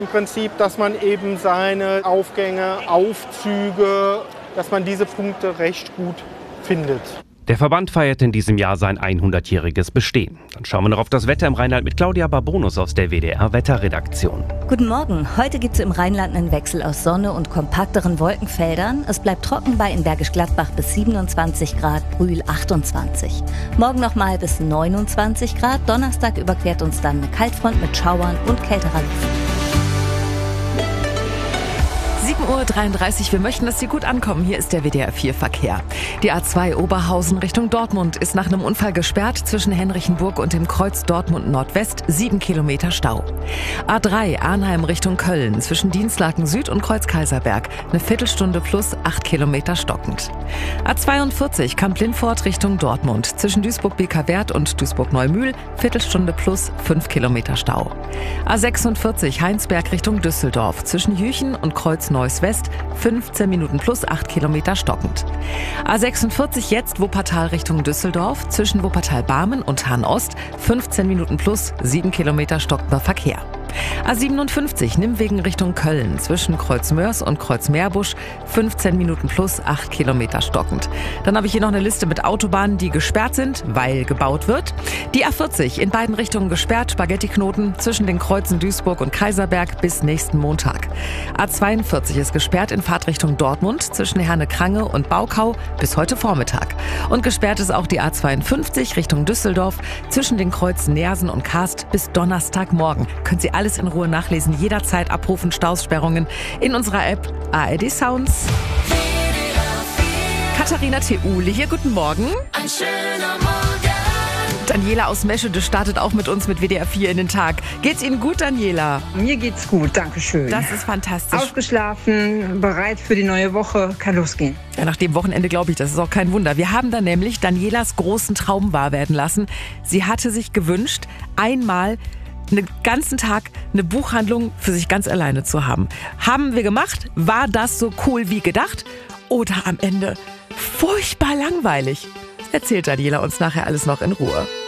Im Prinzip, dass man eben seine Aufgänge, Aufzüge, dass man diese Punkte recht gut findet. Der Verband feiert in diesem Jahr sein 100-jähriges Bestehen. Dann schauen wir noch auf das Wetter im Rheinland mit Claudia Barbonus aus der WDR-Wetterredaktion. Guten Morgen. Heute gibt es im Rheinland einen Wechsel aus Sonne und kompakteren Wolkenfeldern. Es bleibt trocken bei in Bergisch Gladbach bis 27 Grad, Brühl 28. Morgen nochmal bis 29 Grad. Donnerstag überquert uns dann eine Kaltfront mit Schauern und kälterer Luft. 7:33 Uhr. Wir möchten, dass Sie gut ankommen. Hier ist der WDR 4 Verkehr. Die A2 Oberhausen Richtung Dortmund ist nach einem Unfall gesperrt zwischen Henrichenburg und dem Kreuz Dortmund Nordwest. 7 Kilometer Stau. A3 Arnheim Richtung Köln zwischen Dienstlaken Süd und Kreuz Kaiserberg. Eine Viertelstunde plus 8 Kilometer stockend. A42 Kamp-Lindfort Richtung Dortmund zwischen Duisburg-Biekerwerth und Duisburg-Neumühl. Viertelstunde plus 5 Kilometer Stau. A46 Heinsberg Richtung Düsseldorf zwischen Jüchen und Kreuz Neuss-West, 15 Minuten plus 8 Kilometer stockend. A46 jetzt Wuppertal Richtung Düsseldorf, zwischen Wuppertal-Barmen und Hahn-Ost, 15 Minuten plus 7 Kilometer stockender Verkehr. A57 Nimwegen Richtung Köln, zwischen Kreuz-Mörs und Kreuz-Meerbusch, 15 Minuten plus 8 Kilometer stockend. Dann habe ich hier noch eine Liste mit Autobahnen, die gesperrt sind, weil gebaut wird. Die A40 in beiden Richtungen gesperrt, Spaghettiknoten zwischen den Kreuzen Duisburg und Kaiserberg bis nächsten Montag. A42 ist gesperrt in Fahrtrichtung Dortmund zwischen Herne-Krange und Baukau bis heute Vormittag. Und gesperrt ist auch die A52 Richtung Düsseldorf zwischen den Kreuzen Neersen und Karst bis Donnerstagmorgen. Können Sie alles in Ruhe nachlesen, jederzeit abrufen, Staussperrungen in unserer App ARD Sounds. Katharina Theule hier, guten Morgen. Ein schöner Morgen. Daniela aus Meschede startet auch mit uns mit WDR 4 in den Tag. Geht's Ihnen gut, Daniela? Mir geht's gut, danke schön. Das ist fantastisch. Ausgeschlafen, bereit für die neue Woche, kann losgehen. Ja, nach dem Wochenende glaube ich, das ist auch kein Wunder. Wir haben da nämlich Danielas großen Traum wahr werden lassen. Sie hatte sich gewünscht, einmal einen ganzen Tag eine Buchhandlung für sich ganz alleine zu haben. Haben wir gemacht? War das so cool wie gedacht? Oder am Ende furchtbar langweilig? Das erzählt Daniela uns nachher alles noch in Ruhe.